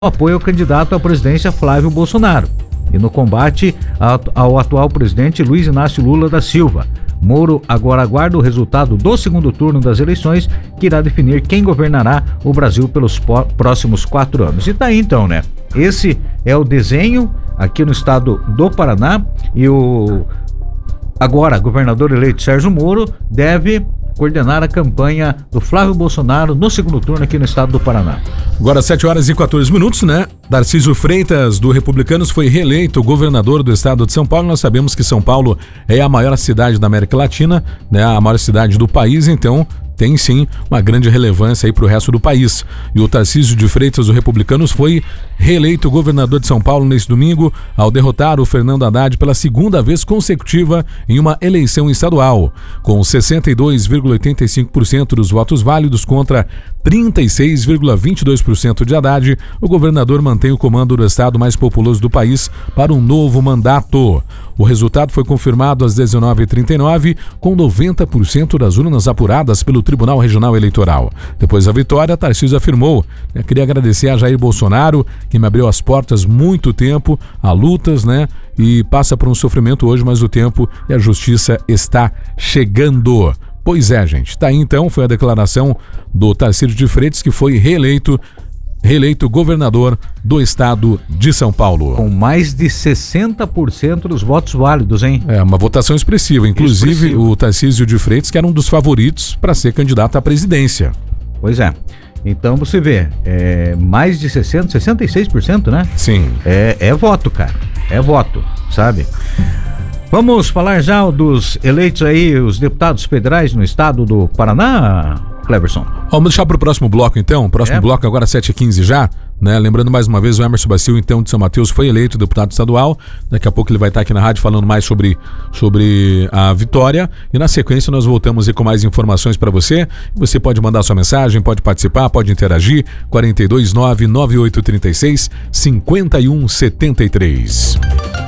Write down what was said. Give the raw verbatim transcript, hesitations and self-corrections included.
apoio ao candidato à presidência Flávio Bolsonaro e no combate ao atual presidente Luiz Inácio Lula da Silva. Moro agora aguarda o resultado do segundo turno das eleições, que irá definir quem governará o Brasil pelos próximos quatro anos. E tá aí então, né? Esse é o desenho aqui no estado do Paraná, e o agora governador eleito Sérgio Moro deve coordenar a campanha do Flávio Bolsonaro no segundo turno aqui no estado do Paraná. Agora sete horas e quatorze minutos, né? Tarcísio Freitas, do Republicanos, foi reeleito governador do estado de São Paulo. Nós sabemos que São Paulo é a maior cidade da América Latina, né? A maior cidade do país, então tem sim uma grande relevância aí para o resto do país. E o Tarcísio de Freitas, do Republicanos, foi reeleito governador de São Paulo neste domingo, ao derrotar o Fernando Haddad pela segunda vez consecutiva em uma eleição estadual. Com sessenta e dois vírgula oitenta e cinco por cento dos votos válidos contra trinta e seis vírgula vinte e dois por cento de Haddad, o governador mantém o comando do estado mais populoso do país para um novo mandato. O resultado foi confirmado às dezenove e trinta e nove, com noventa por cento das urnas apuradas pelo Tribunal Regional Eleitoral. Depois da vitória, Tarcísio afirmou: "Eu queria agradecer a Jair Bolsonaro, que me abriu as portas muito tempo, a lutas, né? E passa por um sofrimento hoje, mas o tempo e a justiça está chegando." Pois é, gente. Tá aí então, foi a declaração do Tarcísio de Freitas, que foi reeleito reeleito governador do estado de São Paulo. Com mais de sessenta por cento dos votos válidos, hein? É, uma votação expressiva. Inclusive, expressiva. O Tarcísio de Freitas, que era um dos favoritos para ser candidato à presidência. Pois é. Então você vê, é, mais de sessenta, sessenta e seis por cento, né? Sim. É, é voto, cara. É voto, sabe? Vamos falar já dos eleitos aí, os deputados federais no estado do Paraná, Cleverson? Vamos deixar para o próximo bloco então, próximo é. bloco agora sete e quinze já, né? Lembrando mais uma vez, o Emerson Bacil, então, de São Mateus, foi eleito deputado estadual. Daqui a pouco ele vai estar aqui na rádio falando mais sobre, sobre a vitória, e na sequência nós voltamos aí com mais informações para você. Você pode mandar sua mensagem, pode participar, pode interagir. Quatro dois nove, nove oito três seis, cinco um sete três.